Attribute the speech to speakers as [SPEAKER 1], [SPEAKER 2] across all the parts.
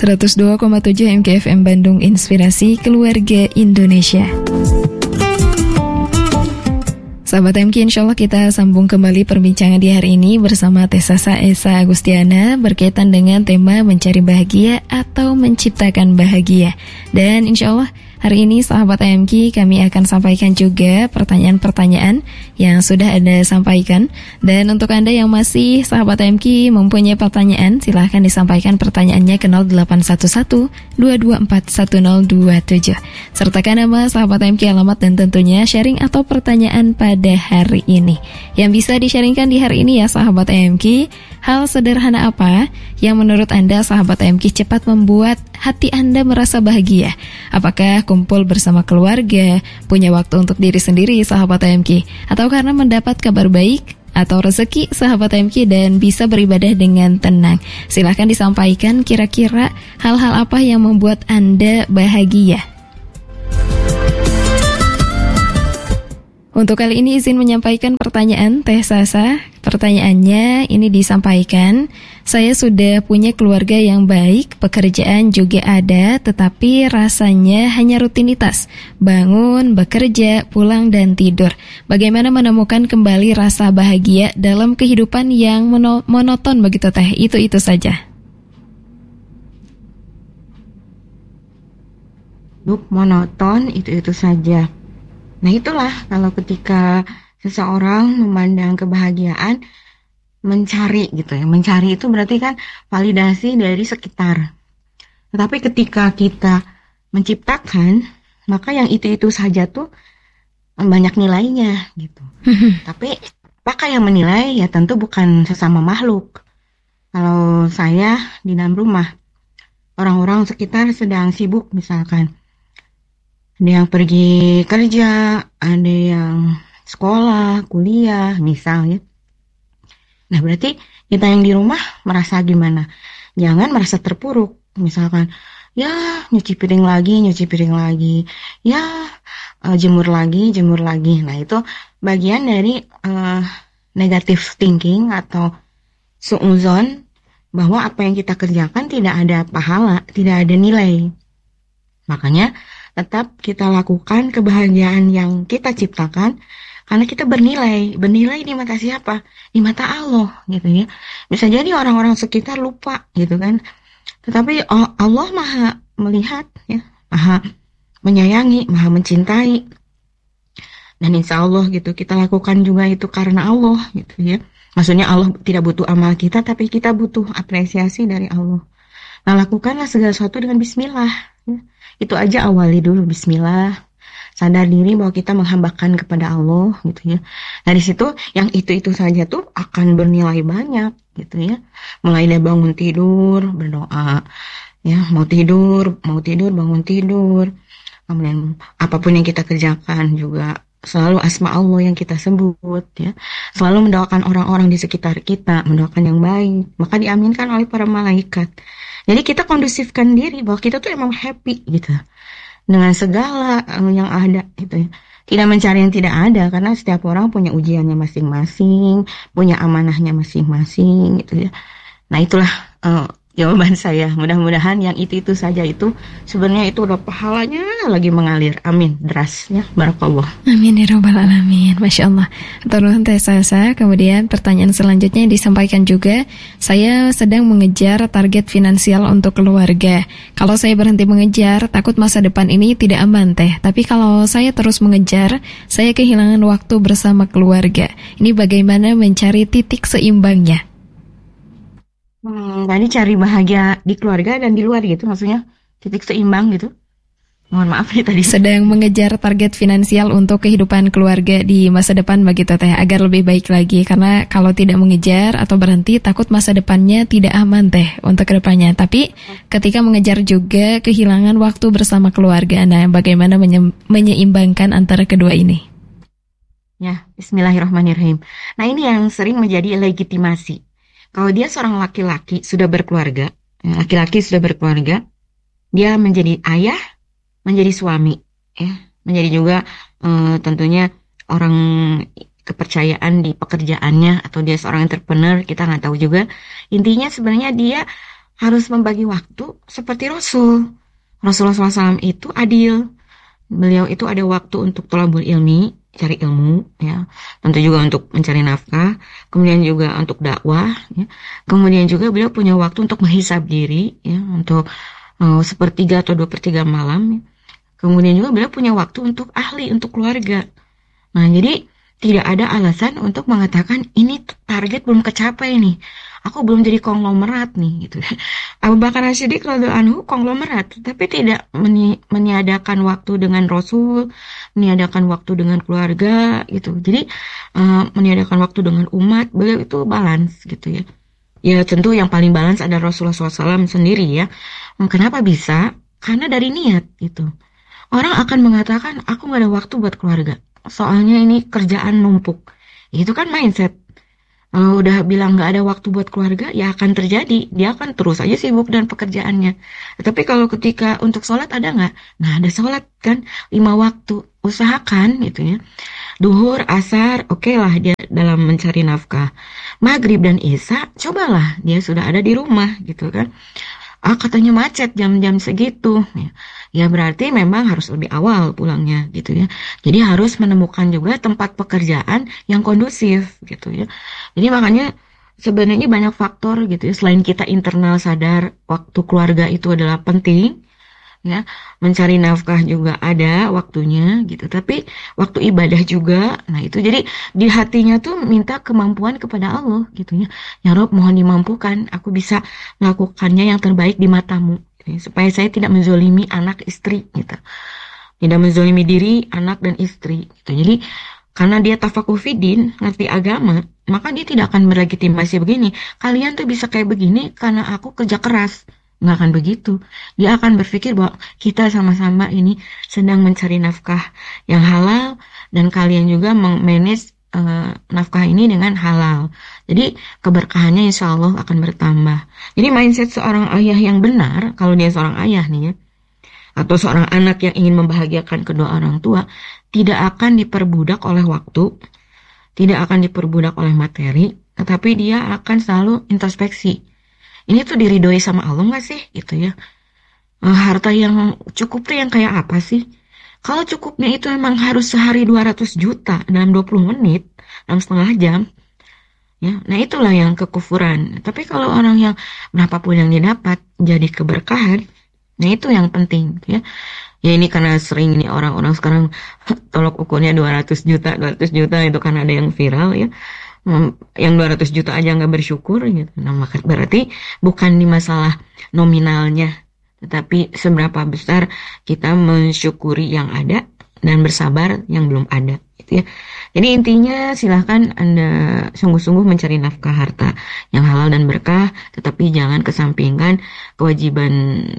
[SPEAKER 1] 102,7 MKFM Bandung, Inspirasi Keluarga Indonesia. Sahabat MK, insya Allah kita sambung kembali perbincangan di hari ini bersama Tesasa Esa Agustiana berkaitan dengan tema mencari bahagia atau menciptakan bahagia. Dan insya Allah hari ini sahabat AMK kami akan sampaikan juga pertanyaan-pertanyaan yang sudah Anda sampaikan. Dan untuk Anda yang masih sahabat AMK mempunyai pertanyaan, silahkan disampaikan pertanyaannya ke 0811 224 1027. Sertakan nama sahabat AMK, alamat dan tentunya sharing atau pertanyaan pada hari ini. Yang bisa di-sharingkan di hari ini ya sahabat AMK, hal sederhana apa yang menurut Anda sahabat AMK cepat membuat hati Anda merasa bahagia? Apakah kumpul bersama keluarga, punya waktu untuk diri sendiri sahabat AMK, atau karena mendapat kabar baik atau rezeki sahabat AMK dan bisa beribadah dengan tenang? Silahkan disampaikan kira-kira hal-hal apa yang membuat Anda bahagia. Untuk kali ini izin menyampaikan pertanyaan Teh Sasa. Pertanyaannya ini disampaikan, saya sudah punya keluarga yang baik, pekerjaan juga ada, tetapi rasanya hanya rutinitas. Bangun, bekerja, pulang dan tidur. Bagaimana menemukan kembali rasa bahagia dalam kehidupan yang monoton begitu Teh? Itu saja.
[SPEAKER 2] Hidup monoton, itu saja. Nah itulah kalau ketika seseorang memandang kebahagiaan, mencari gitu ya. Mencari itu berarti kan validasi dari sekitar. Tetapi ketika kita menciptakan, maka yang itu saja tuh banyak nilainya gitu. Tapi apakah yang menilai? Ya tentu bukan sesama makhluk. Kalau saya di dalam rumah, orang-orang sekitar sedang sibuk misalkan. Ada yang pergi kerja, ada yang sekolah, kuliah, misalnya. Nah, berarti kita yang di rumah merasa gimana? Jangan merasa terpuruk. Misalkan, ya nyuci piring lagi. Ya jemur lagi. Nah, itu bagian dari negative thinking atau suudzon bahwa apa yang kita kerjakan tidak ada pahala, tidak ada nilai. Makanya tetap kita lakukan kebahagiaan yang kita ciptakan karena kita bernilai di mata siapa? Di mata Allah gitu ya. Bisa jadi orang-orang sekitar lupa gitu kan. Tetapi Allah Maha melihat ya, Maha menyayangi, Maha mencintai. Dan insya Allah gitu kita lakukan juga itu karena Allah gitu ya. Maksudnya Allah tidak butuh amal kita, tapi kita butuh apresiasi dari Allah. Nah, lakukanlah segala sesuatu dengan bismillah ya. Itu aja awali dulu bismillah. Sadar diri bahwa kita menghambakan kepada Allah gitu ya. Dari situ yang itu saja tuh akan bernilai banyak gitu ya. Mulai dari bangun tidur, berdoa ya, mau tidur, bangun tidur. Kemudian apapun yang kita kerjakan juga selalu asma Allah yang kita sebut ya. Selalu mendoakan orang-orang di sekitar kita, mendoakan yang baik, maka diaminkan oleh para malaikat. Jadi kita kondusifkan diri bahwa kita tuh emang happy gitu dengan segala yang ada gitu ya. Tidak mencari yang tidak ada, karena setiap orang punya ujiannya masing-masing, punya amanahnya masing-masing gitu ya. Nah itulah jawaban saya. Mudah-mudahan yang itu saja itu sebenarnya itu udah pahalanya lagi mengalir. Amin. Deras ya. Barakallah.
[SPEAKER 1] Amin ya rabbal alamin. Masya Allah. Turun Teh Sasa. Kemudian pertanyaan selanjutnya yang disampaikan juga, saya sedang mengejar target finansial untuk keluarga. Kalau saya berhenti mengejar, takut masa depan ini tidak aman Teh. Tapi kalau saya terus mengejar, saya kehilangan waktu bersama keluarga. Ini bagaimana mencari titik seimbangnya?
[SPEAKER 2] Tadi cari bahagia di keluarga dan di luar gitu, maksudnya titik seimbang gitu. Mohon maaf nih tadi.
[SPEAKER 1] Sedang mengejar target finansial untuk kehidupan keluarga di masa depan begitu Teh, agar lebih baik lagi. Karena kalau tidak mengejar atau berhenti, takut masa depannya tidak aman Teh untuk kedepannya. Tapi ketika mengejar juga kehilangan waktu bersama keluarga. Nah, bagaimana menyeimbangkan antara kedua ini?
[SPEAKER 2] Ya, bismillahirrahmanirrahim. Nah, ini yang sering menjadi legitimasi. Kalau dia seorang laki-laki sudah berkeluarga, dia menjadi ayah, menjadi suami, ya, menjadi juga tentunya orang kepercayaan di pekerjaannya, atau dia seorang entrepreneur, kita nggak tahu juga. Intinya sebenarnya dia harus membagi waktu seperti Rasul. Rasulullah SAW itu adil. Beliau itu ada waktu untuk thalabul ilmi, cari ilmu, ya. Tentu juga untuk mencari nafkah, kemudian juga untuk dakwah, ya. Kemudian juga beliau punya waktu untuk menghisab diri, ya, untuk sepertiga atau 2/3 malam. Ya. Kemudian juga beliau punya waktu untuk ahli, untuk keluarga. Nah, jadi tidak ada alasan untuk mengatakan ini target belum kecapai nih. Aku belum jadi konglomerat nih gitu. Abu Bakar As-Siddiq radhiyallahu anhu konglomerat, tapi tidak meniadakan waktu dengan Rasul, meniadakan waktu dengan keluarga gitu. Jadi meniadakan waktu dengan umat, beliau itu balance gitu ya. Ya tentu yang paling balance ada Rasulullah SAW sendiri ya. Kenapa bisa? Karena dari niat gitu. Orang akan mengatakan, aku gak ada waktu buat keluarga. Soalnya ini kerjaan numpuk. Itu kan mindset. Kalau udah bilang gak ada waktu buat keluarga, ya akan terjadi. Dia akan terus aja sibuk dengan pekerjaannya. Tapi kalau ketika untuk sholat ada nggak? Nah ada sholat kan, 5 waktu. Usahakan gitu ya. Duhur, asar, oke lah dia dalam mencari nafkah. Maghrib dan isya, cobalah dia sudah ada di rumah gitu kan. Katanya macet jam-jam segitu. Ya berarti memang harus lebih awal pulangnya gitu ya. Jadi harus menemukan juga tempat pekerjaan yang kondusif gitu ya. Jadi makanya sebenarnya banyak faktor gitu ya. Selain kita internal sadar waktu keluarga itu adalah penting, ya mencari nafkah juga ada waktunya gitu, tapi waktu ibadah juga. Nah itu jadi di hatinya tuh minta kemampuan kepada Allah gitu ya. Ya Rob, mohon dimampukan aku bisa melakukannya yang terbaik di matamu gitu ya, supaya saya tidak menzolimi anak istri gitu, tidak menzolimi diri anak dan istri gitu. Jadi karena dia tafakuh fidin, ngerti agama, maka dia tidak akan melegitimasi begini, kalian tuh bisa kayak begini karena aku kerja keras. Nggak akan begitu. Dia akan berpikir bahwa kita sama-sama ini sedang mencari nafkah yang halal dan kalian juga memanage nafkah ini dengan halal. Jadi keberkahannya insya Allah akan bertambah. Jadi mindset seorang ayah yang benar, kalau dia seorang ayah nih ya, atau seorang anak yang ingin membahagiakan kedua orang tua, tidak akan diperbudak oleh waktu, tidak akan diperbudak oleh materi, tetapi dia akan selalu introspeksi. Ini tuh diridhoi sama Allah nggak sih gitu ya? Harta yang cukup tuh yang kayak apa sih? Kalau cukupnya itu emang harus sehari 200 juta dalam 20 menit, dalam setengah jam, ya. Nah itulah yang kekufuran. Tapi kalau orang yang berapapun yang didapat jadi keberkahan, nah itu yang penting ya. Ya ini karena sering ini orang-orang sekarang tolok ukurnya 200 juta, 200 juta itu kan ada yang viral ya. Yang 200 juta aja nggak bersyukur gitu. Nah, maka berarti bukan di masalah nominalnya, tetapi seberapa besar kita mensyukuri yang ada dan bersabar yang belum ada gitu ya. Jadi intinya silahkan Anda sungguh-sungguh mencari nafkah harta yang halal dan berkah, tetapi jangan kesampingkan kewajiban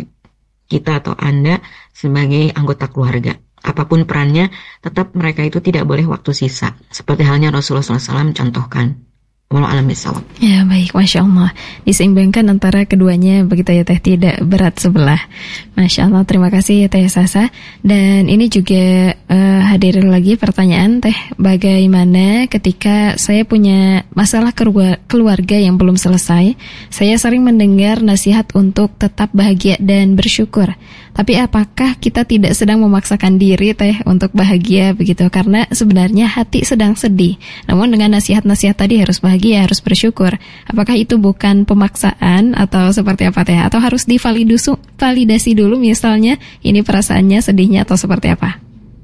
[SPEAKER 2] kita atau Anda sebagai anggota keluarga. Apapun perannya, tetap mereka itu tidak boleh waktu sisa. Seperti halnya Rasulullah SAW contohkan. Walau alam bisawab.
[SPEAKER 1] Ya baik, Masya Allah. Diseimbangkan antara keduanya begitu ya Teh, tidak berat sebelah. Masya Allah, terima kasih ya Teh Sasa. Dan ini juga hadir lagi pertanyaan Teh, bagaimana ketika saya punya masalah keluarga yang belum selesai, saya sering mendengar nasihat untuk tetap bahagia dan bersyukur. Tapi apakah kita tidak sedang memaksakan diri Teh untuk bahagia begitu? Karena sebenarnya hati sedang sedih. Namun dengan nasihat-nasihat tadi harus bahagia, harus bersyukur. Apakah itu bukan pemaksaan atau seperti apa Teh? Atau harus divalidasi dulu misalnya ini perasaannya sedihnya atau seperti apa?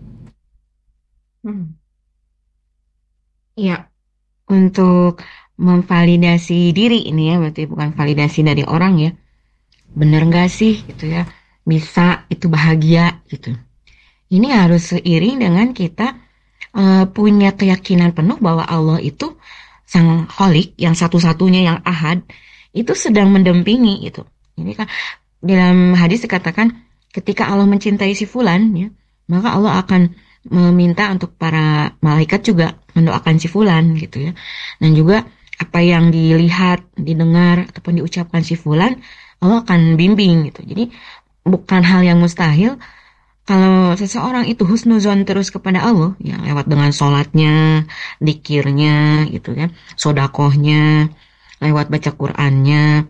[SPEAKER 2] Ya, untuk memvalidasi diri ini ya, berarti bukan validasi dari orang ya. Bener nggak sih gitu ya? Bisa itu bahagia gitu. Ini harus seiring dengan kita punya keyakinan penuh bahwa Allah itu sang Kholik yang satu-satunya yang ahad itu sedang mendampingi gitu. Ini kan dalam hadis dikatakan ketika Allah mencintai si fulan ya, maka Allah akan meminta untuk para malaikat juga mendoakan si fulan gitu ya. Dan juga apa yang dilihat, didengar ataupun diucapkan si fulan Allah akan bimbing gitu. Jadi bukan hal yang mustahil kalau seseorang itu husnuzon terus kepada Allah, ya lewat dengan sholatnya, dzikirnya, gitu kan, sodakohnya, lewat baca Qur'annya,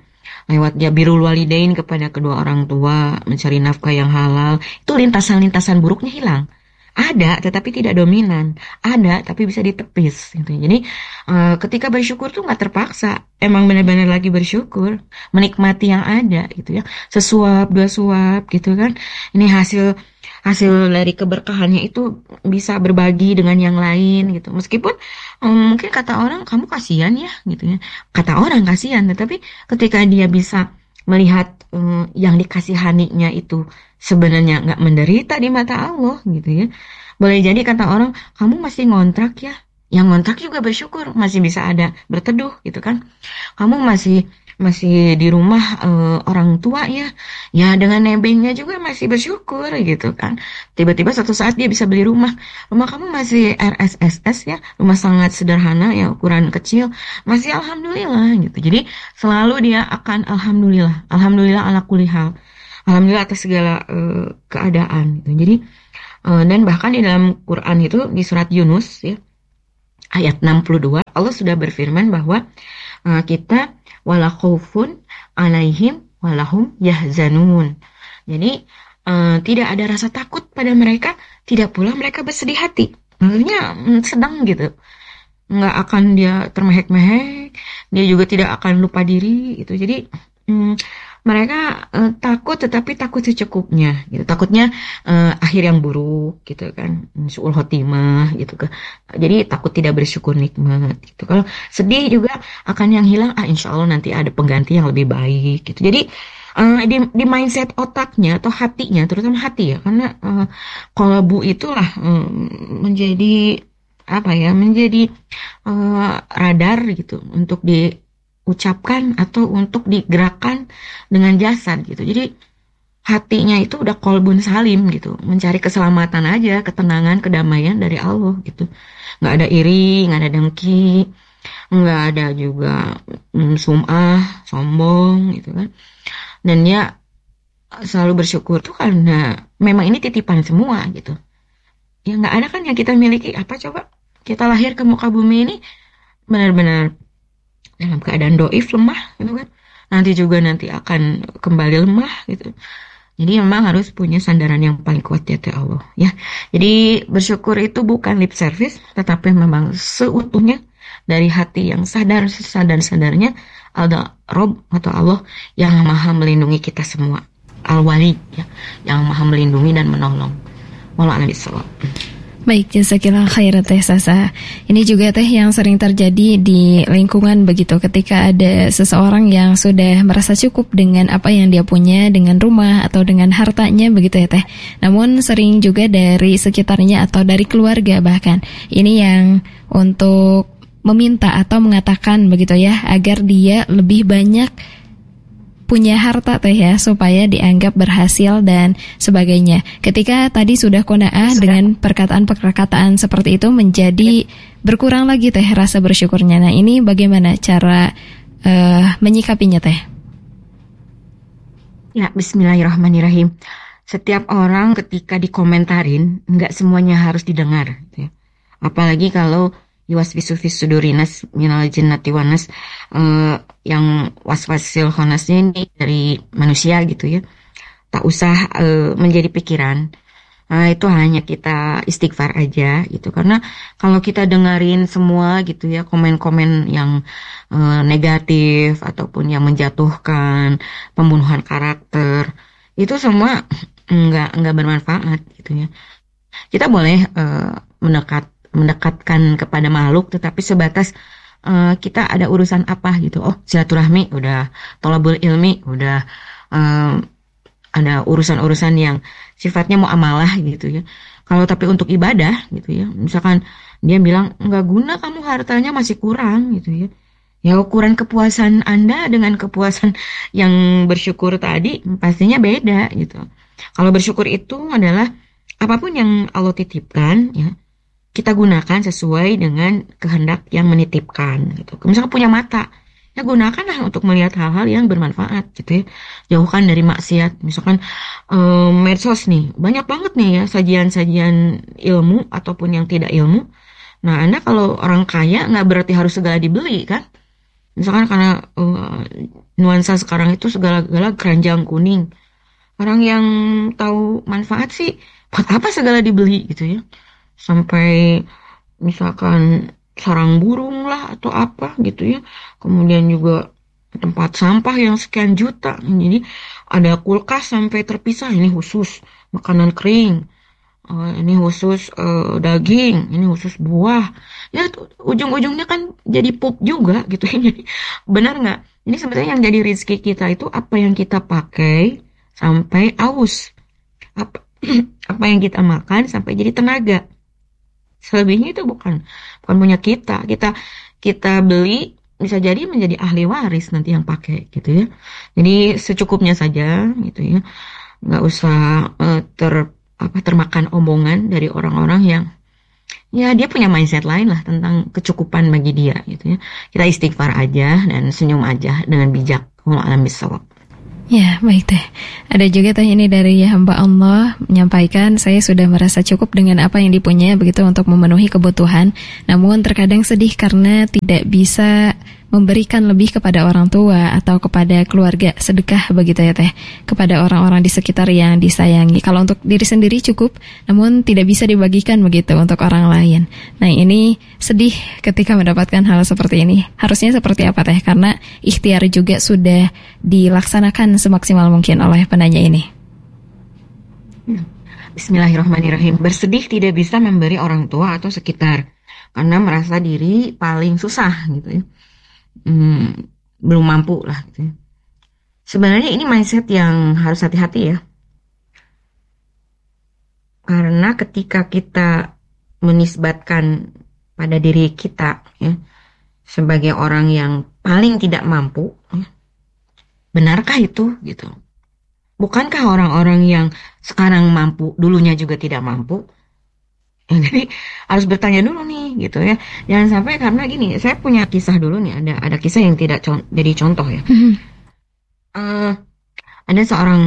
[SPEAKER 2] lewat dia birrul walidain kepada kedua orang tua, mencari nafkah yang halal, itu lintasan-lintasan buruknya hilang. Ada, tetapi tidak dominan. Ada, tapi bisa ditepis. Gitu. Jadi, ketika bersyukur tuh nggak terpaksa. Emang benar-benar lagi bersyukur, menikmati yang ada, gitu ya. Sesuap, dua suap, gitu kan. Ini hasil hasil dari keberkahannya itu bisa berbagi dengan yang lain, gitu. Meskipun mungkin kata orang kamu kasihan ya, gitu ya. Kata orang kasihan, tetapi ketika dia bisa melihat yang dikasihaninya itu sebenarnya nggak menderita di mata Allah gitu ya. Boleh jadi kata orang, kamu masih ngontrak ya. Yang ngontrak juga bersyukur, masih bisa ada berteduh gitu kan. Kamu masih masih di rumah orang tua ya. Ya dengan nebengnya juga masih bersyukur gitu kan. Tiba-tiba suatu saat dia bisa beli rumah. Rumah kamu masih RSSS ya, rumah sangat sederhana ya, ukuran kecil, masih alhamdulillah gitu. Jadi selalu dia akan alhamdulillah, alhamdulillah ala kulli hal. Alhamdulillah atas segala keadaan gitu. Jadi dan bahkan di dalam Quran itu di surat Yunus ya ayat 62 Allah sudah berfirman bahwa kita wala khaufun alaihim walahum yahzanun. Jadi tidak ada rasa takut pada mereka, tidak pula mereka bersedih hati. Maksudnya sedang gitu. Nggak akan dia termehek-mehek, dia juga tidak akan lupa diri gitu. Jadi mereka takut tetapi takut secukupnya gitu. Takutnya akhir yang buruk gitu kan, suul khotimah gitu kan. Jadi takut tidak bersyukur nikmat gitu. Kalau sedih juga akan yang hilang, insya Allah nanti ada pengganti yang lebih baik gitu. Jadi di mindset otaknya atau hatinya, terutama hati ya, karena qalbu itulah menjadi apa ya, menjadi radar gitu untuk diucapkan atau untuk digerakkan dengan jasad gitu. Jadi hatinya itu udah kolbun salim gitu, mencari keselamatan aja, ketenangan, kedamaian dari Allah gitu. Nggak ada iri, nggak ada dengki, nggak ada juga sum'ah, sombong gitu kan. Dan dia selalu bersyukur tuh karena memang ini titipan semua gitu. Ya nggak ada kan yang kita miliki, apa coba? Kita lahir ke muka bumi ini benar-benar dalam keadaan doif, lemah gitu kan. Nanti akan kembali lemah gitu. Jadi memang harus punya sandaran yang paling kuat ya Allah ya. Jadi bersyukur itu bukan lip service, tetapi memang seutuhnya dari hati yang sadarnya ada Rob atau Allah yang maha melindungi kita semua. Al-Wali ya, yang maha melindungi dan menolong. Wallahu a'lam bishawab.
[SPEAKER 1] Baik, jazakillah khairan Teh Sasa. Ini juga Teh yang sering terjadi di lingkungan begitu, ketika ada seseorang yang sudah merasa cukup dengan apa yang dia punya, dengan rumah atau dengan hartanya begitu ya Teh. Namun sering juga dari sekitarnya atau dari keluarga bahkan, ini yang untuk meminta atau mengatakan begitu ya, agar dia lebih banyak punya harta Teh ya, supaya dianggap berhasil dan sebagainya. Ketika tadi sudah qanaah dengan perkataan-perkataan seperti itu, menjadi berkurang lagi Teh rasa bersyukurnya. Nah ini bagaimana cara menyikapinya Teh?
[SPEAKER 2] Ya, bismillahirrahmanirrahim. Setiap orang ketika dikomentarin, nggak semuanya harus didengar gitu ya. Apalagi kalau yuwaswisu fi sudurinas minal jinnati wanas, yang waswasil khonasnya ini dari manusia gitu ya. Tak usah menjadi pikiran. Itu hanya kita istighfar aja gitu. Karena kalau kita dengerin semua gitu ya, komen-komen yang negatif ataupun yang menjatuhkan, pembunuhan karakter, itu semua nggak bermanfaat gitu ya. Kita boleh mendekatkan kepada makhluk, tetapi sebatas kita ada urusan apa gitu. Oh, silaturahmi udah, thalabul ilmi udah, ada urusan-urusan yang sifatnya muamalah gitu ya. Kalau tapi untuk ibadah gitu ya, misalkan dia bilang nggak guna, kamu hartanya masih kurang gitu ya. Ya ukuran kepuasan Anda dengan kepuasan yang bersyukur tadi pastinya beda gitu. Kalau bersyukur itu adalah apapun yang Allah titipkan ya, kita gunakan sesuai dengan kehendak yang menitipkan gitu. Misalkan punya mata, ya gunakanlah untuk melihat hal-hal yang bermanfaat gitu ya. Jauhkan dari maksiat. Misalkan medsos nih, banyak banget nih ya sajian-sajian ilmu ataupun yang tidak ilmu. Nah, Anda kalau orang kaya nggak berarti harus segala dibeli kan? Misalkan karena nuansa sekarang itu segala-gala keranjang kuning. Orang yang tahu manfaat sih, buat apa segala dibeli gitu ya. Sampai misalkan sarang burung lah atau apa gitu ya. Kemudian juga tempat sampah yang sekian juta. Jadi ada kulkas sampai terpisah. Ini khusus makanan kering. Ini khusus daging. Ini khusus buah. Ya ujung-ujungnya kan jadi pup juga gitu ya. Jadi benar nggak? Ini sebenarnya yang jadi rezeki kita itu apa yang kita pakai sampai aus. Apa, apa yang kita makan sampai jadi tenaga. Selebihnya itu bukan punya kita. Kita beli bisa jadi menjadi ahli waris nanti yang pakai gitu ya. Jadi secukupnya saja gitu ya. Nggak usah termakan omongan dari orang-orang yang ya dia punya mindset lain lah tentang kecukupan bagi dia gitu ya. Kita istighfar aja dan senyum aja dengan bijak. Wallahu a'lam bishawab.
[SPEAKER 1] Ya, baik teh. Ada juga teh ini dari hamba Allah menyampaikan, saya sudah merasa cukup dengan apa yang dipunya begitu untuk memenuhi kebutuhan. Namun terkadang sedih karena tidak bisa memberikan lebih kepada orang tua atau kepada keluarga, sedekah begitu ya teh, kepada orang-orang di sekitar yang disayangi. Kalau untuk diri sendiri cukup, namun tidak bisa dibagikan begitu untuk orang lain. Nah ini sedih ketika mendapatkan hal seperti ini. Harusnya seperti apa teh? Karena ikhtiar juga sudah dilaksanakan semaksimal mungkin oleh penanya ini.
[SPEAKER 2] Bismillahirrahmanirrahim. Bersedih tidak bisa memberi orang tua atau sekitar karena merasa diri paling susah gitu ya. Belum mampu lah gitu ya. Sebenarnya ini mindset yang harus hati-hati ya. Karena ketika kita menisbatkan pada diri kita ya, sebagai orang yang paling tidak mampu ya, benarkah itu gitu? Bukankah orang-orang yang sekarang mampu dulunya juga tidak mampu? Ya, jadi harus bertanya dulu nih gitu ya. Jangan sampai karena gini, saya punya kisah dulu nih, ada kisah yang tidak jadi contoh ya. Ada seorang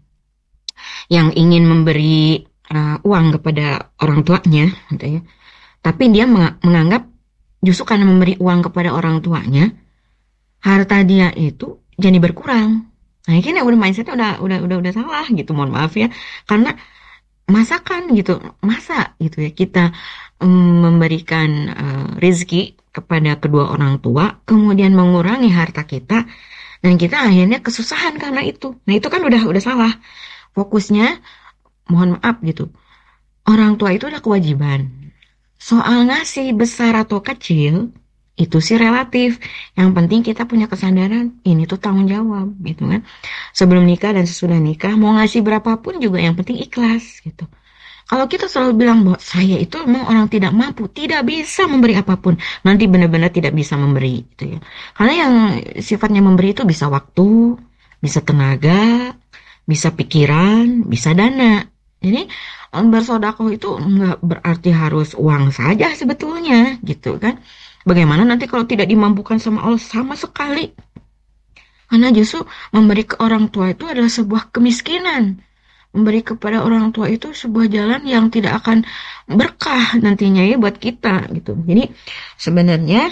[SPEAKER 2] yang ingin memberi uang kepada orang tuanya gitu ya. Tapi dia menganggap justru karena memberi uang kepada orang tuanya, harta dia itu jadi berkurang. Nah, ini udah mindsetnya udah salah gitu. Mohon maaf ya. Karena masakan gitu, masa gitu ya kita memberikan rezeki kepada kedua orang tua, kemudian mengurangi harta kita, dan kita akhirnya kesusahan karena itu. Nah itu kan udah salah. Fokusnya, mohon maaf gitu, orang tua itu udah kewajiban. Soal ngasih besar atau kecil, itu sih relatif. Yang penting kita punya kesadaran, ini tuh tanggung jawab gitu kan. Sebelum nikah dan sesudah nikah, mau ngasih berapapun juga yang penting ikhlas gitu. Kalau kita selalu bilang bahwa saya itu memang orang tidak mampu, tidak bisa memberi apapun, nanti benar-benar tidak bisa memberi gitu ya. Karena yang sifatnya memberi itu bisa waktu, bisa tenaga, bisa pikiran, bisa dana. Jadi bersodakoh itu nggak berarti harus uang saja sebetulnya gitu kan. Bagaimana nanti kalau tidak dimampukan sama Allah sama sekali? Karena justru memberi ke orang tua itu adalah sebuah kemiskinan. Memberi kepada orang tua itu sebuah jalan yang tidak akan berkah nantinya ya buat kita gitu. Jadi sebenarnya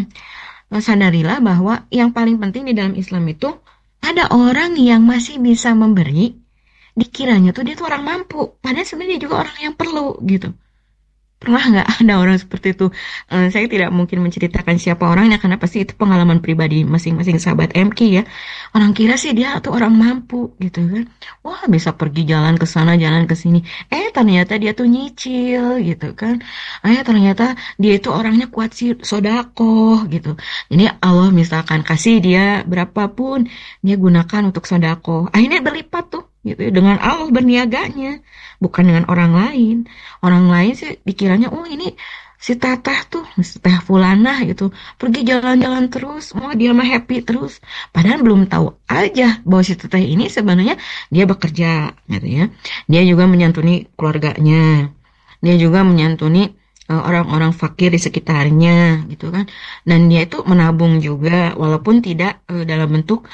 [SPEAKER 2] sadarilah bahwa yang paling penting di dalam Islam itu ada orang yang masih bisa memberi, dikiranya tuh dia tuh orang mampu, padahal sebenarnya dia juga orang yang perlu gitu. Pernah nggak ada orang seperti itu? Saya tidak mungkin menceritakan siapa orangnya karena pasti itu pengalaman pribadi masing-masing sahabat MK ya. Orang kira sih dia tuh orang mampu gitu kan. Wah bisa pergi jalan ke sana jalan ke sini. Ternyata dia tuh nyicil gitu kan. Ternyata dia itu orangnya kuat sih sodako gitu. Jadi Allah misalkan kasih dia berapapun dia gunakan untuk sodako. Akhirnya berlipat tuh gitu dengan Allah berniaganya, bukan dengan orang lain. Orang lain sih dikiranya, oh ini si teteh tuh, si teh fulanah gitu, pergi jalan-jalan terus, mau dia mah happy terus. Padahal belum tahu aja bahwa si teteh ini sebenarnya dia bekerja, gitu ya. Dia juga menyantuni keluarganya, dia juga menyantuni orang-orang fakir di sekitarnya, gitu kan. Dan dia itu menabung juga, walaupun tidak dalam bentuk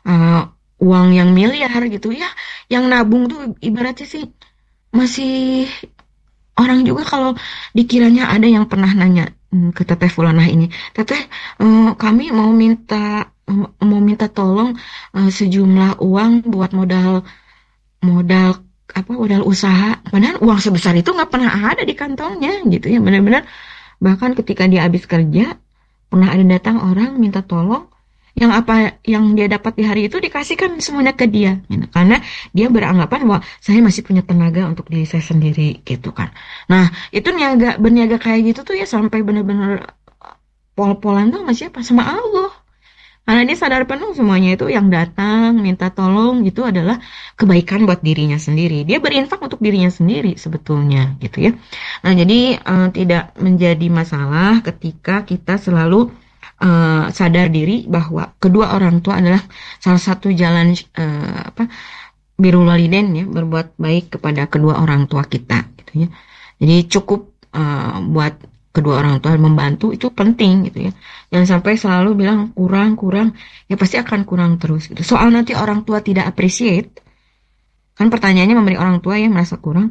[SPEAKER 2] uang yang miliar gitu ya. Yang nabung tuh ibaratnya sih masih orang juga kalau dikiranya ada yang pernah nanya ke Teteh Fulanah ini, Teteh, kami mau minta tolong sejumlah uang buat modal modal modal usaha. Padahal uang sebesar itu nggak pernah ada di kantongnya gitu ya, benar-benar. Bahkan ketika dia habis kerja, pernah ada datang orang minta tolong, yang apa yang dia dapat di hari itu dikasihkan semuanya ke dia, gitu. Karena dia beranggapan bahwa saya masih punya tenaga untuk diri saya sendiri, gitu kan. Nah, itu berniaga kayak gitu tuh ya sampai benar-benar pol-polan tuh sama siapa? Sama Allah. Karena dia sadar penuh semuanya itu yang datang minta tolong gitu adalah kebaikan buat dirinya sendiri. Dia berinfak untuk dirinya sendiri sebetulnya gitu ya. Nah, jadi tidak menjadi masalah ketika kita selalu sadar diri bahwa kedua orang tua adalah salah satu jalan birrul walidain ya, berbuat baik kepada kedua orang tua kita gitu ya. Jadi cukup buat kedua orang tua membantu itu penting gitu ya. Jangan sampai selalu bilang kurang, ya pasti akan kurang terus gitu. Soal nanti orang tua tidak appreciate, kan pertanyaannya memberi orang tua yang merasa kurang.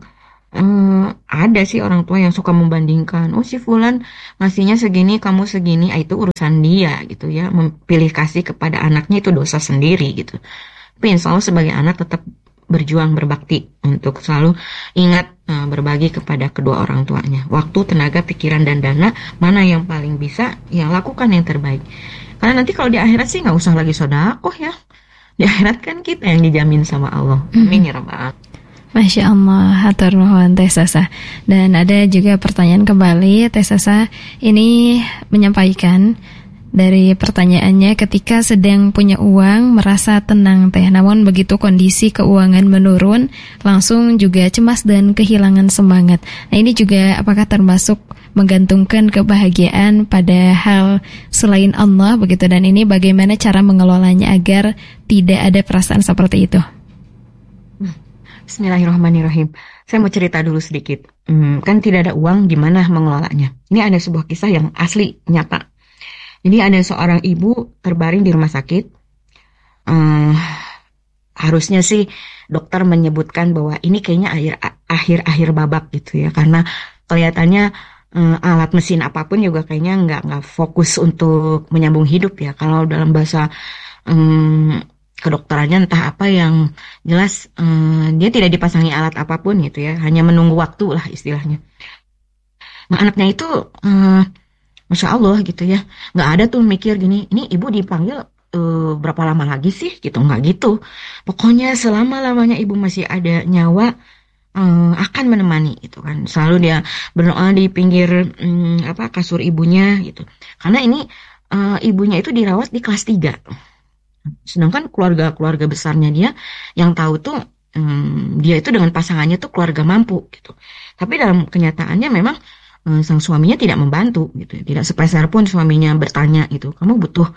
[SPEAKER 2] Ada sih orang tua yang suka membandingkan, oh si Fulan ngasihnya segini, kamu segini, itu urusan dia gitu ya. Memilih kasih kepada anaknya itu dosa sendiri gitu. Tapi insya Allah sebagai anak tetap berjuang berbakti untuk selalu ingat berbagi kepada kedua orang tuanya. Waktu, tenaga, pikiran, dan dana, mana yang paling bisa, yang lakukan yang terbaik. Karena nanti kalau di akhirat sih nggak usah lagi sedekah ya. Di akhirat kan kita yang dijamin sama Allah. Amin ya rabbal alamin.
[SPEAKER 1] Masya Allah, hatur nuhun Teh Sasa. Dan ada juga pertanyaan kembali, Teh Sasa ini menyampaikan dari pertanyaannya, ketika sedang punya uang merasa tenang Teh, namun begitu kondisi keuangan menurun langsung juga cemas dan kehilangan semangat. Nah, ini juga apakah termasuk menggantungkan kebahagiaan pada hal selain Allah begitu, dan ini bagaimana cara mengelolanya agar tidak ada perasaan seperti itu?
[SPEAKER 2] Bismillahirrahmanirrahim. Saya mau cerita dulu sedikit. Kan tidak ada uang, gimana mengelolanya? Ini ada sebuah kisah yang asli, nyata. Jadi ada seorang ibu terbaring di rumah sakit. Harusnya sih dokter menyebutkan bahwa ini kayaknya akhir babak gitu ya. Karena kelihatannya alat mesin apapun juga kayaknya nggak fokus untuk menyambung hidup ya. Kalau dalam bahasa kedokterannya entah apa, yang jelas dia tidak dipasangi alat apapun gitu ya, hanya menunggu waktu lah istilahnya. Nah, anaknya itu Masya Allah gitu ya, nggak ada tuh mikir gini, ini ibu dipanggil berapa lama lagi sih gitu, nggak gitu. Pokoknya selama-lamanya ibu masih ada nyawa akan menemani gitu kan. Selalu dia berdoa di pinggir kasur ibunya gitu. Karena ini ibunya itu dirawat di kelas 3. Sedangkan keluarga besarnya dia yang tahu tuh dia itu dengan pasangannya tuh keluarga mampu gitu. Tapi dalam kenyataannya memang sang suaminya tidak membantu gitu. Tidak sepeser pun suaminya bertanya gitu, kamu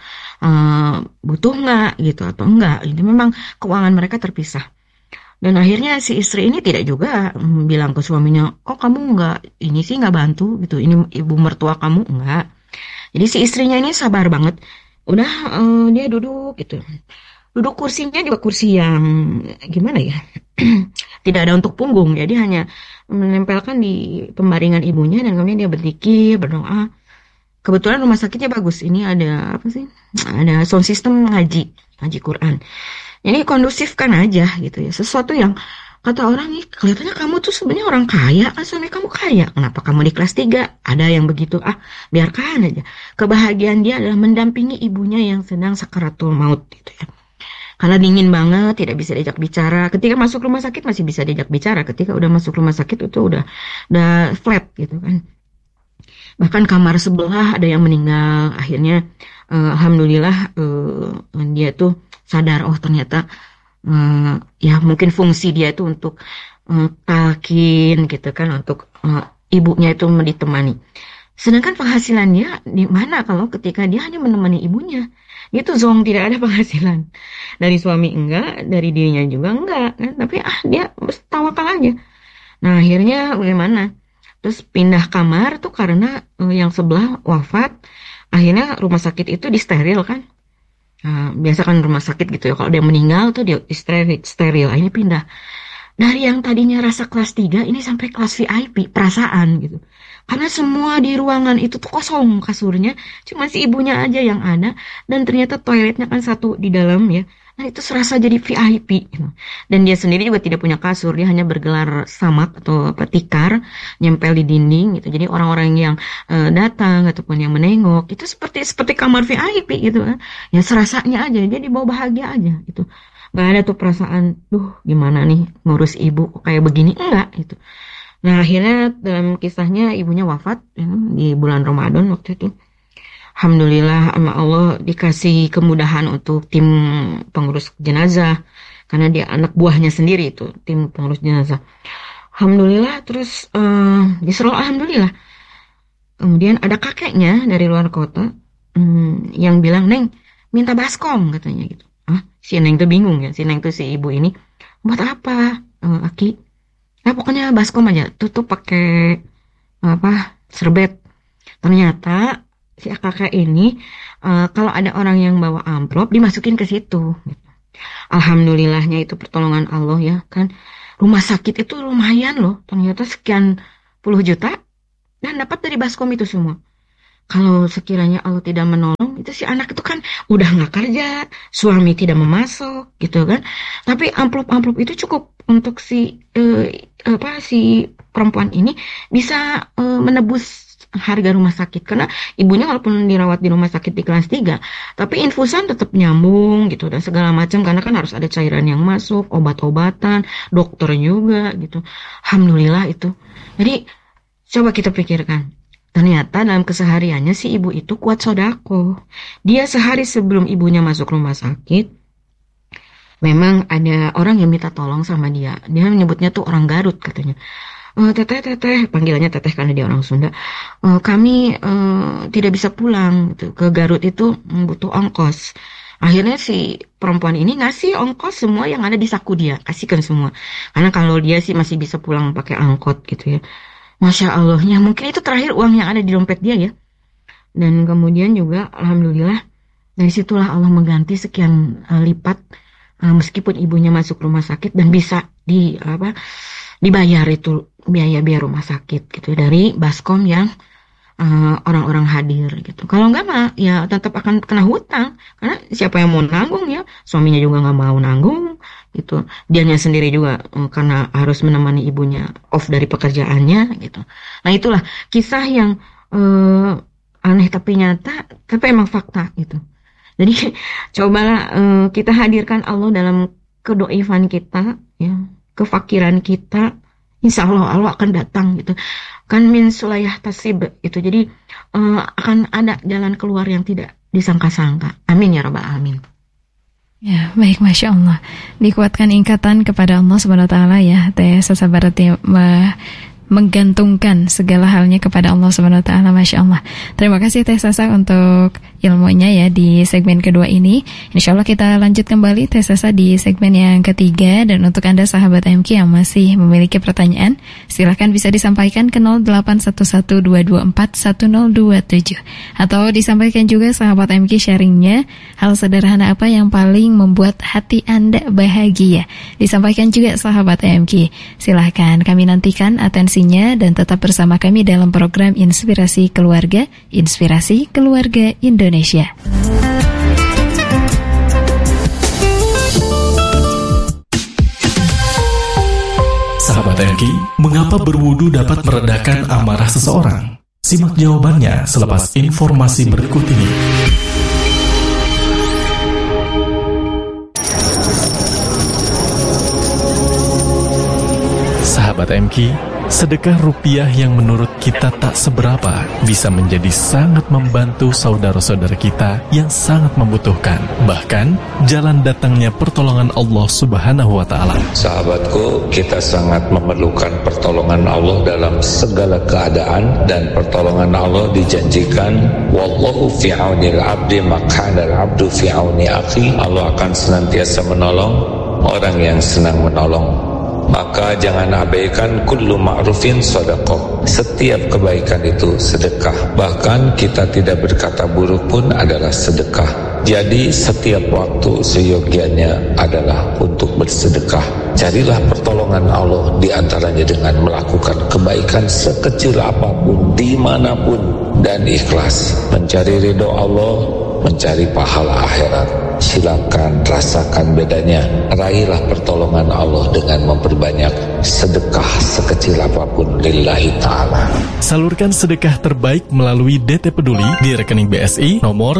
[SPEAKER 2] butuh nggak gitu atau enggak. Ini memang keuangan mereka terpisah. Dan akhirnya si istri ini tidak juga bilang ke suaminya, kok kamu nggak bantu gitu. Ini ibu mertua kamu enggak. Jadi si istrinya ini sabar banget. Udah dia duduk gitu. Duduk kursinya juga kursi yang gimana ya? Tidak ada untuk punggung. Jadi hanya menempelkan di pembaringan ibunya dan kemudian dia berzikir, berdoa. Kebetulan rumah sakitnya bagus. Ini ada apa sih? Ada sound system ngaji Quran. Jadi kondusifkan aja gitu ya. Sesuatu yang kata orang nih, kelihatannya kamu tuh sebenarnya orang kaya, kan suami kamu kaya. Kenapa kamu di kelas 3? Ada yang begitu, biarkan aja. Kebahagiaan dia adalah mendampingi ibunya yang sedang sakaratul maut gitu ya. Karena dingin banget, tidak bisa diajak bicara. Ketika masuk rumah sakit masih bisa diajak bicara. Ketika udah masuk rumah sakit itu udah flat gitu kan. Bahkan kamar sebelah ada yang meninggal. Akhirnya alhamdulillah dia tuh sadar, oh ternyata ya mungkin fungsi dia itu untuk talkin gitu kan, untuk ibunya itu ditemani. Sedangkan penghasilannya di mana kalau ketika dia hanya menemani ibunya? Itu zong, tidak ada penghasilan. Dari suami enggak, dari dirinya juga enggak kan? Tapi dia tawakal aja. Nah akhirnya bagaimana? Terus pindah kamar tuh karena yang sebelah wafat. Akhirnya rumah sakit itu disteril kan? Biasa kan rumah sakit gitu ya, kalau dia meninggal tuh dia steril, akhirnya pindah. Dari yang tadinya rasa kelas 3 ini sampai kelas VIP, perasaan gitu. Karena semua di ruangan itu tuh kosong kasurnya, cuma si ibunya aja yang ada, dan ternyata toiletnya kan satu di dalam ya. Nah itu serasa jadi VIP gitu. Dan dia sendiri juga tidak punya kasur, dia hanya bergelar samak atau apa, tikar, nyempel di dinding gitu. Jadi orang-orang yang datang ataupun yang menengok itu seperti kamar VIP gitu kan. Ya serasanya aja, dia dibawa bahagia aja gitu. Gak ada tuh perasaan, gimana nih ngurus ibu kok kayak begini, enggak gitu. Nah akhirnya dalam kisahnya ibunya wafat ya, di bulan Ramadan waktu itu. Alhamdulillah sama Allah dikasih kemudahan untuk tim pengurus jenazah. Karena dia anak buahnya sendiri itu, tim pengurus jenazah. Alhamdulillah, terus alhamdulillah. Kemudian ada kakeknya dari luar kota yang bilang, "Neng, minta baskom," katanya gitu. Si Neng tuh bingung ya, si Neng tuh si ibu ini. "Buat apa, Aki?" "Nah, pokoknya baskom aja, tutup pakai serbet." Ternyata si kakak ini kalau ada orang yang bawa amplop dimasukin ke situ. Alhamdulillahnya itu pertolongan Allah ya kan. Rumah sakit itu lumayan loh, ternyata sekian puluh juta dan dapat dari baskom itu semua. Kalau sekiranya Allah tidak menolong, itu si anak itu kan udah nggak kerja, suami tidak memasok gitu kan. Tapi amplop-amplop itu cukup untuk si perempuan ini bisa menebus harga rumah sakit, karena ibunya walaupun dirawat di rumah sakit di kelas 3 tapi infusan tetap nyambung gitu dan segala macam, karena kan harus ada cairan yang masuk, obat-obatan, dokter juga gitu. Alhamdulillah itu. Jadi coba kita pikirkan, ternyata dalam kesehariannya si ibu itu kuat sodako. Dia sehari sebelum ibunya masuk rumah sakit, memang ada orang yang minta tolong sama dia. Dia menyebutnya tuh orang Garut katanya. Teteh, panggilannya teteh karena dia orang Sunda. Kami tidak bisa pulang gitu. Ke Garut itu butuh ongkos. Akhirnya si perempuan ini ngasih ongkos semua yang ada di saku dia, kasihkan semua. Karena kalau dia sih masih bisa pulang pakai angkot gitu ya. Masya Allahnya, mungkin itu terakhir uang yang ada di dompet dia ya. Dan kemudian juga alhamdulillah dari situlah Allah mengganti sekian lipat, meskipun ibunya masuk rumah sakit dan bisa dibayar itu biaya rumah sakit gitu dari baskom yang orang-orang hadir gitu. Kalau enggak mah ya tetap akan kena hutang, karena siapa yang mau nanggung ya, suaminya juga nggak mau nanggung gitu, dianya sendiri juga karena harus menemani ibunya off dari pekerjaannya gitu. Nah itulah kisah yang aneh tapi nyata, tapi emang fakta gitu. Jadi cobalah kita hadirkan Allah dalam kedoifan kita ya, kefakiran kita. Insya Allah akan datang gitu. Kan min sulayah tasib itu. Jadi akan ada jalan keluar yang tidak disangka-sangka. Amin ya rabbal alamin.
[SPEAKER 1] Ya, baik, Masya Allah. Dikuatkan ingkatan kepada Allah Subhanahu wa Ta'ala ya, Teh Sasa Barati, menggantungkan segala halnya kepada Allah Subhanahu wa Ta'ala. Masya Allah. Terima kasih Teh Sasa untuk ilmunya ya di segmen kedua ini. Insya Allah kita lanjut kembali Teh Sasa di segmen yang ketiga. Dan untuk Anda sahabat MK yang masih memiliki pertanyaan, silahkan bisa disampaikan ke 081122411027, atau disampaikan juga sahabat MK sharingnya, hal sederhana apa yang paling membuat hati Anda bahagia. Disampaikan juga sahabat MK. Silahkan, kami nantikan atensi dan tetap bersama kami dalam program Inspirasi Keluarga Indonesia.
[SPEAKER 3] Sahabat MK, mengapa berwudu dapat meredakan amarah seseorang? Simak jawabannya selepas informasi berikut ini. Sahabat MK, sedekah rupiah yang menurut kita tak seberapa bisa menjadi sangat membantu saudara-saudara kita yang sangat membutuhkan. Bahkan, jalan datangnya pertolongan Allah Subhanahu wa Ta'ala.
[SPEAKER 4] Sahabatku, kita sangat memerlukan pertolongan Allah dalam segala keadaan, dan pertolongan Allah dijanjikan, wallahu fi aunil abdi makana al-abdu fi auni akhi. Allah akan senantiasa menolong orang yang senang menolong. Maka jangan abaikan kullu ma'rufin sedekah. Setiap kebaikan itu sedekah. Bahkan kita tidak berkata buruk pun adalah sedekah. Jadi setiap waktu seyogianya adalah untuk bersedekah. Carilah pertolongan Allah di antaranya dengan melakukan kebaikan sekecil apapun, dimanapun, dan ikhlas. Mencari ridho Allah, mencari pahala akhirat. Silakan rasakan bedanya. Raihlah pertolongan Allah dengan memperbanyak sedekah sekecil apapun lillahi ta'ala.
[SPEAKER 3] Salurkan sedekah terbaik melalui DT Peduli di rekening BSI nomor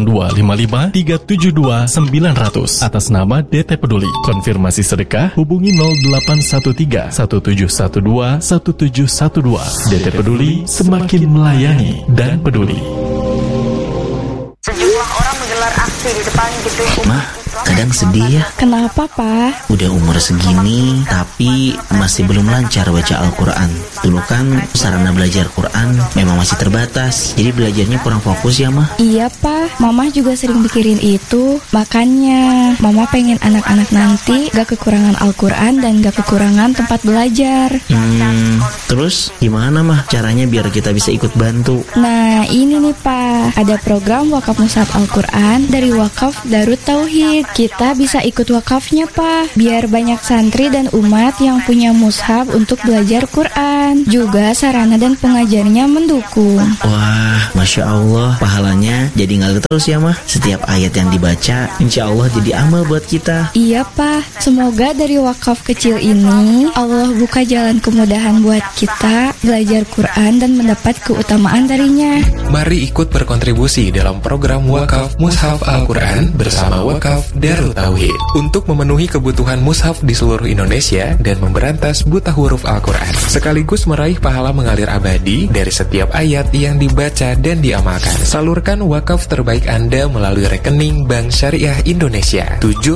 [SPEAKER 3] 9255372900 atas nama DT Peduli. Konfirmasi sedekah hubungi 0813 1712 1712. DT Peduli, semakin melayani dan peduli.
[SPEAKER 5] Sejumlah orang menggelar aksi di depan gedung
[SPEAKER 6] Mah, kadang sedih ya.
[SPEAKER 1] Kenapa, Pak?
[SPEAKER 6] Udah umur segini, tapi masih belum lancar baca Al-Quran. Dulu kan sarana belajar Quran memang masih terbatas, jadi belajarnya kurang fokus ya, Mah.
[SPEAKER 1] Iya, Pak. Mama juga sering mikirin itu. Makanya, Mama pengen anak-anak nanti gak kekurangan Al-Quran dan gak kekurangan tempat belajar.
[SPEAKER 6] Terus gimana, Mah, caranya biar kita bisa ikut bantu?
[SPEAKER 1] Nah, ini nih, Pak. Ada program wakaf mushaf Al-Quran dari Wakaf Darut Tauhid. Kita bisa ikut wakafnya, Pak. Biar banyak santri dan umat yang punya mushaf untuk belajar Quran. Juga sarana dan pengajarnya mendukung.
[SPEAKER 6] Wah, Masya Allah, pahalanya jadi ngalir terus ya, Mah. Setiap ayat yang dibaca, insya Allah jadi amal buat kita.
[SPEAKER 1] Iya, Pak. Semoga dari wakaf kecil ini Allah buka jalan kemudahan buat kita belajar Quran dan mendapat keutamaan darinya.
[SPEAKER 7] Mari ikut berkontribusi dalam program Wakaf Mushaf Al-Quran bersama Wakaf Darut Tauhid untuk memenuhi kebutuhan mushaf di seluruh Indonesia dan memberantas buta huruf Al-Quran, sekaligus meraih pahala mengalir abadi dari setiap ayat yang dibaca dan diamalkan. Salurkan wakaf terbaik Anda melalui rekening Bank Syariah Indonesia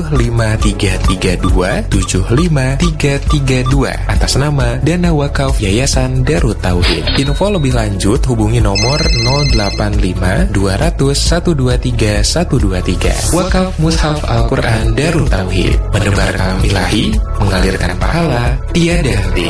[SPEAKER 7] 75322 atas nama Dana Wakaf Yayasan Darut Tauhid. Info lebih lanjut hubungi nomor 085 200 123 123. Wakaf Mushaf Al-Quran Darut Tauhid, menebar kalam ilahi, mengalirkan pahala tiada henti.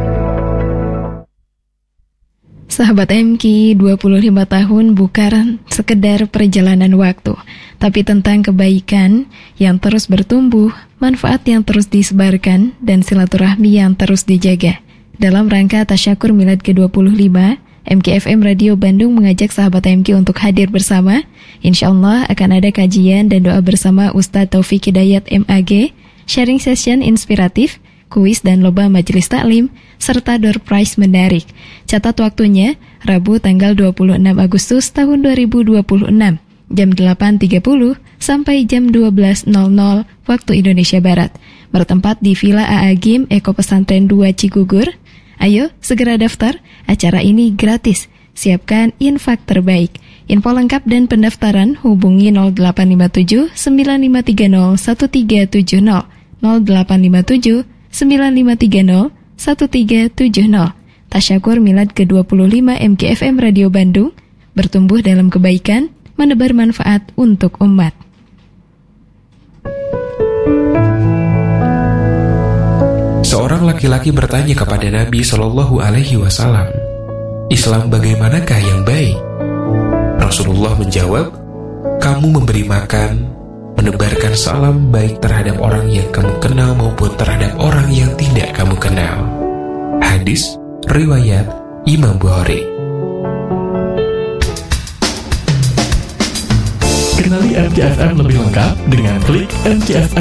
[SPEAKER 1] Sahabat MK, 25 tahun bukan sekedar perjalanan waktu, tapi tentang kebaikan yang terus bertumbuh, manfaat yang terus disebarkan, dan silaturahmi yang terus dijaga. Dalam rangka Tasyakur Milad ke-25, MKFM Radio Bandung mengajak sahabat MK untuk hadir bersama. Insya Allah akan ada kajian dan doa bersama Ustadz Taufik Hidayat MAG, sharing session inspiratif, kuis dan lomba majelis taklim, serta door prize menarik. Catat waktunya, Rabu tanggal 26 Agustus tahun 2026, jam 8.30 sampai jam 12.00 waktu Indonesia Barat. Bertempat di Villa Aagim Eko Pesantren 2 Cigugur. Ayo, segera daftar, acara ini gratis. Siapkan infak terbaik. Info lengkap dan pendaftaran hubungi 0857 9530 1370 0857 9530 1370. Tasyakur Milad ke-25 MKFM Radio Bandung, bertumbuh dalam kebaikan, menebar manfaat untuk umat.
[SPEAKER 7] Seorang laki-laki bertanya kepada Nabi Shallallahu Alaihi Wasallam, Islam bagaimanakah yang baik? Rasulullah menjawab, kamu memberi makan, menebarkan salam baik terhadap orang yang kamu kenal maupun terhadap orang yang tidak kamu kenal. Hadis riwayat Imam Bukhari.
[SPEAKER 3] Kenali MKFM lebih lengkap dengan klik MKFM